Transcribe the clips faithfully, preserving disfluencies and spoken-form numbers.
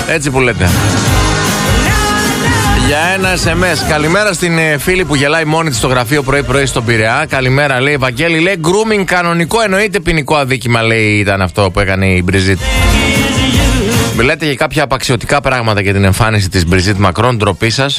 Έτσι που λέτε. Για ένα ες εμ ες. Καλημέρα στην ε, φίλη που γελάει μόνη της στο γραφείο πρωί-πρωί στον Πειραιά. Καλημέρα, λέει Βαγγέλη. Λέει grooming κανονικό, εννοείται ποινικό αδίκημα, λέει, ήταν αυτό που έκανε η Μπριζίτ. Μιλάτε για κάποια απαξιωτικά πράγματα για την εμφάνιση της Μπριζίτ Μακρόν, ντροπή σας.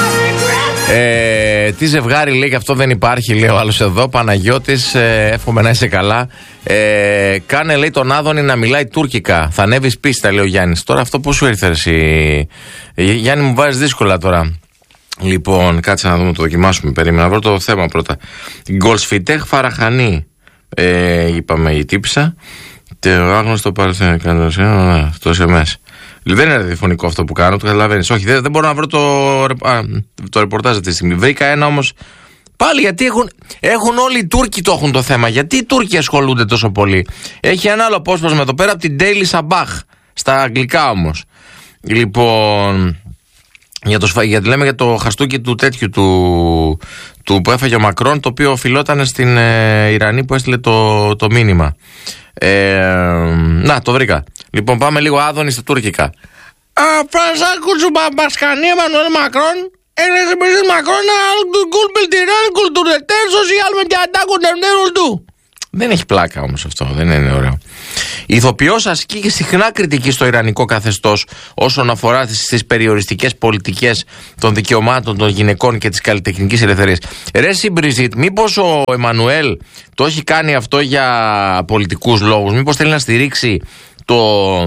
Ε, τι ζευγάρι, λέει, και αυτό δεν υπάρχει, λέει ο άλλος εδώ. Παναγιώτης, ε, εύχομαι να είσαι καλά. Ε, κάνε, λέει, τον Άδωνη να μιλάει τουρκικά. Θα ανέβεις πίστα, λέει ο Γιάννης. Τώρα αυτό πώς σου ήρθε, εσύ, Γιάννη, μου βάζεις δύσκολα τώρα. Λοιπόν, κάτσε να δούμε, το δοκιμάσουμε. Περίμενα να βρω το θέμα πρώτα. Γκολσφιτέχ Φαραχανή, ε, είπαμε η τύψα. Το άγνωστο παρελθόν. Το ες εμ ες. Δεν είναι ραδιοφωνικό αυτό που κάνω, το καταλαβαίνεις. Όχι, δεν, δεν μπορώ να βρω το, α, το ρεπορτάζ αυτή τη στιγμή. Βρήκα ένα όμως. Πάλι γιατί έχουν, έχουν όλοι οι Τούρκοι το έχουν το θέμα. Γιατί οι Τούρκοι ασχολούνται τόσο πολύ. Έχει ένα άλλο απόσπασμα εδώ πέρα από την Daily Sabah. Στα αγγλικά όμως. Λοιπόν. Για το, γιατί λέμε για το χαστούκι του τέτοιου του, του που έφαγε ο Μακρόν, το οποίο οφειλόταν στην ε, Ιρανή που έστειλε το, το μήνυμα. Ε, να, το βρήκα. Λοιπόν, πάμε λίγο Άδωνη στα τουρκικά. Φρανσά κουτσουμπαμπασκανή Εμμανουέλ Μακρόν. Ένας εμπειρής Μακρόν κουλπιλτηράν κουλτουρετέρ σοσιάλ με διατάκουν ερνέρους του. Δεν έχει πλάκα όμως αυτό, δεν είναι ωραίο. Η ηθοποιός ασκεί και συχνά κριτική στο ιρανικό καθεστώς όσον αφορά στις περιοριστικές πολιτικές των δικαιωμάτων των γυναικών και της καλλιτεχνικής ελευθερίας. Ρε Μπριζίτ, μήπως ο Εμμανουέλ το έχει κάνει αυτό για πολιτικούς λόγους, μήπως θέλει να στηρίξει το...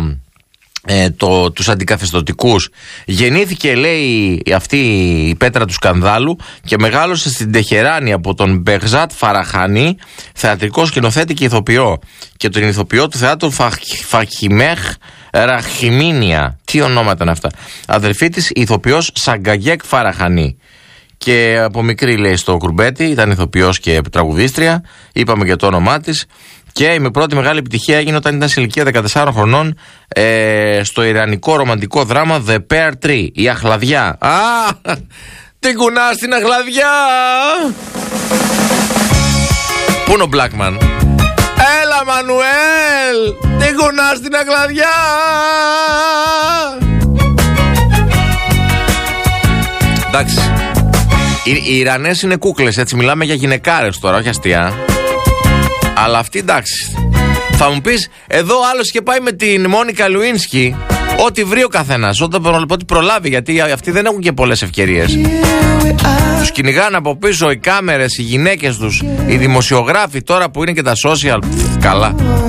Ε, το, τους αντικαθεστωτικούς. Γεννήθηκε, λέει, αυτή η πέτρα του σκανδάλου και μεγάλωσε στην Τεχεράνη από τον Μπεχζάτ Φαραχανή, θεατρικό σκηνοθέτη και ηθοποιό, και τον ηθοποιό του θεάτρου Φαχιμέχ Ραχιμίνια. Τι ονόματα είναι αυτά. Αδερφή της ηθοποιός Σαγκαγέκ Φαραχανή. Και από μικρή, λέει, στο κουρμπέτι, ήταν ηθοποιός και τραγουδίστρια. Είπαμε και το όνομά της. Και η πρώτη μεγάλη επιτυχία έγινε όταν ήταν σε ηλικία δεκατεσσάρων χρονών ε, στο ιρανικό ρομαντικό δράμα The Pear Tree, η Αχλαδιά. Α, την κουνά στην Αχλαδιά. Πού είναι ο Blackman? Έλα Μανουέλ, την κουνά στην Αχλαδιά. Εντάξει, οι, οι Ιρανές είναι κούκλες, έτσι, μιλάμε για γυναικάρες τώρα, όχι αστεία. Αλλά αυτή, εντάξει. Θα μου πεις, εδώ άλλος και πάει με την Μόνικα Λουίνσκι. Ό,τι βρει ο καθένας, ό,τι προλάβει, γιατί αυτοί δεν έχουν και πολλές ευκαιρίες. Τους κυνηγάνε από πίσω οι κάμερες, οι γυναίκες τους, οι δημοσιογράφοι τώρα που είναι και τα social. Καλά.